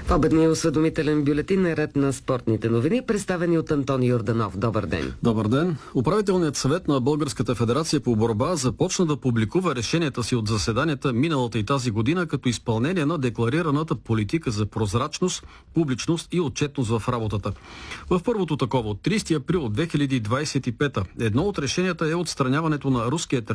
В обедния осведомителен бюлетин е ред на спортните новини, представени от Антони Йорданов. Добър ден. Добър ден. Управителният съвет на Българската федерация по борба започна да публикува решенията си от заседанията миналата и тази година като изпълнение на декларираната политика за прозрачност, публичност и отчетност в работата. В първото такова от 30 април 2025 едно от решенията е отстраняването на руския